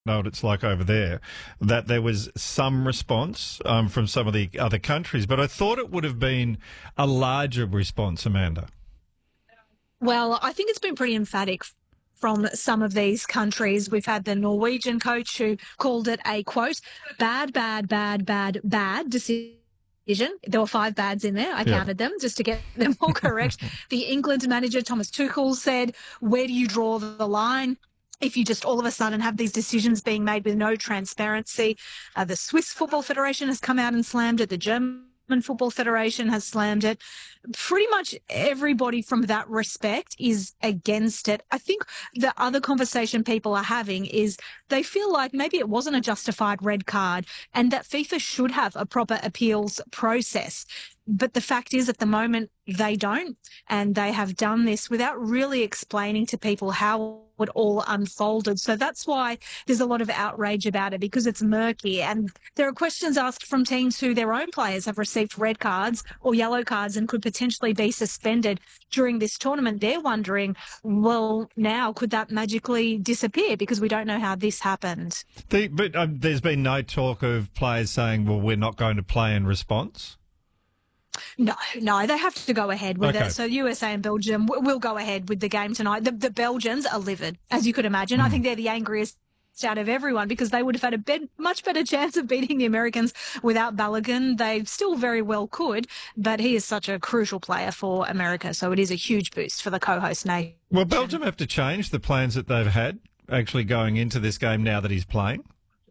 know what it's like over there, that there was some response from some of the other countries, but I thought it would have been a larger response, Amanda. Well, I think it's been pretty emphatic from some of these countries. We've had the Norwegian coach who called it a, quote, bad decision. There were 5 bads in there. I counted them just to get them all correct. The England manager, Thomas Tuchel, said, where do you draw the line if you just all of a sudden have these decisions being made with no transparency? The Swiss Football Federation has come out and slammed it. The German Football Federation has slammed it. Pretty much everybody from that respect is against it. I think the other conversation people are having is they feel like maybe it wasn't a justified red card and that FIFA should have a proper appeals process. But the fact is, at the moment, they don't, and they have done this without really explaining to people how it all unfolded. So that's why there's a lot of outrage about it, because it's murky. And there are questions asked from teams who their own players have received red cards or yellow cards and could potentially be suspended during this tournament. They're wondering, well, now could that magically disappear because we don't know how this happened? But there's been no talk of players saying, well, we're not going to play in response? No, they have to go ahead with it. So USA and Belgium will go ahead with the game tonight. The Belgians are livid, as you could imagine. I think they're the angriest out of everyone because they would have had a much better chance of beating the Americans without Balogun. They still very well could, but he is such a crucial player for America, so it is a huge boost for the co-host nation. Will Belgium have to change the plans that they've had actually going into this game now that he's playing?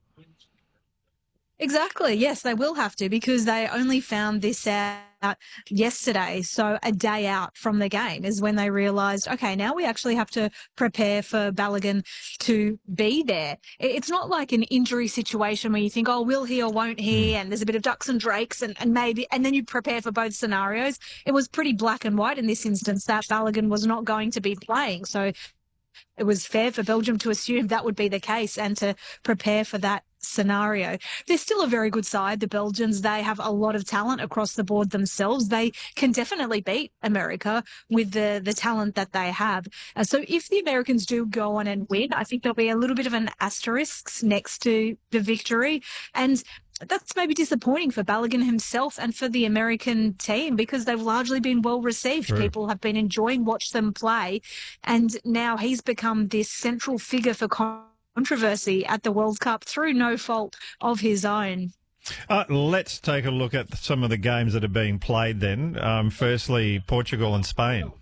Exactly. Yes, they will have to, because they only found this out yesterday. So a day out from the game is when they realised, okay, now we actually have to prepare for Balogun to be there. It's not like an injury situation where you think, oh, will he or won't he? And there's a bit of ducks and drakes and maybe, and then you prepare for both scenarios. It was pretty black and white in this instance that Balogun was not going to be playing. So it was fair for Belgium to assume that would be the case and to prepare for that scenario. They're still a very good side, the Belgians. They have a lot of talent across the board themselves. They can definitely beat America with the talent that they have. So if the Americans do go on and win, I think there'll be a little bit of an asterisk next to the victory. And that's maybe disappointing for Balogun himself and for the American team, because they've largely been well received. True. People have been enjoying watch them play, and now he's become this central figure for controversy at the World Cup through no fault of his own. Let's take a look at some of the games that are being played then. Firstly, Portugal and Spain.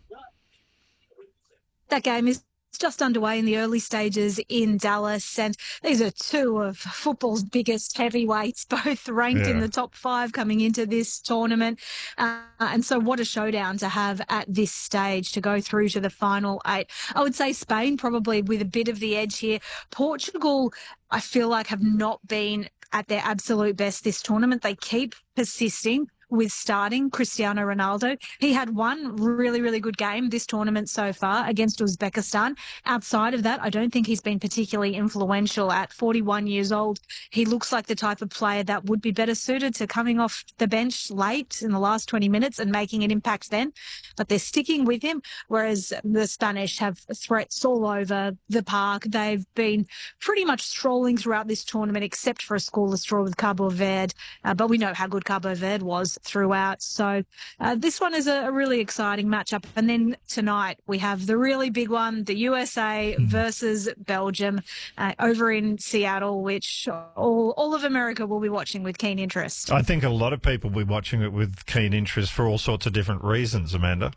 That game is just underway in the early stages in Dallas, and these are 2 of football's biggest heavyweights, both ranked in the top 5 coming into this tournament. And so what a showdown to have at this stage to go through to the final 8. I would say Spain probably with a bit of the edge here. Portugal, I feel like, have not been at their absolute best this tournament. They keep persisting with starting Cristiano Ronaldo. He had one really, really good game this tournament so far against Uzbekistan. Outside of that, I don't think he's been particularly influential. At 41 years old, he looks like the type of player that would be better suited to coming off the bench late in the last 20 minutes and making an impact then. But they're sticking with him, whereas the Spanish have threats all over the park. They've been pretty much strolling throughout this tournament, except for a scoreless draw with Cabo Verde. But we know how good Cabo Verde was throughout. So this one is a really exciting matchup. And then tonight we have the really big one, the USA versus Belgium over in Seattle, which all of America will be watching with keen interest. I think a lot of people will be watching it with keen interest for all sorts of different reasons, Amanda.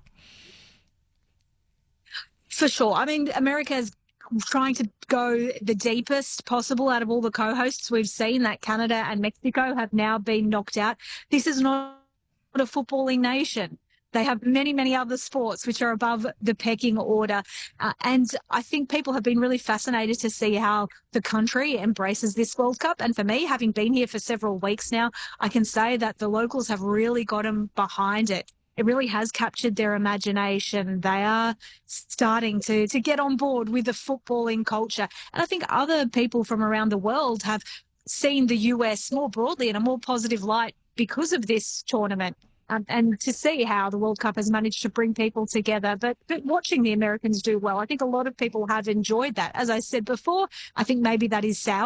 For sure. I mean, America is trying to go the deepest possible out of all the co-hosts. We've seen that Canada and Mexico have now been knocked out. This is not a footballing nation. They have many, many other sports which are above the pecking order. And I think people have been really fascinated to see how the country embraces this World Cup. And for me, having been here for several weeks now, I can say that the locals have really got them behind it. It really has captured their imagination. They are starting to get on board with the footballing culture. And I think other people from around the world have seen the US more broadly in a more positive light because of this tournament. And to see how the World Cup has managed to bring people together. But watching the Americans do well, I think a lot of people have enjoyed that. As I said before, I think maybe that is sour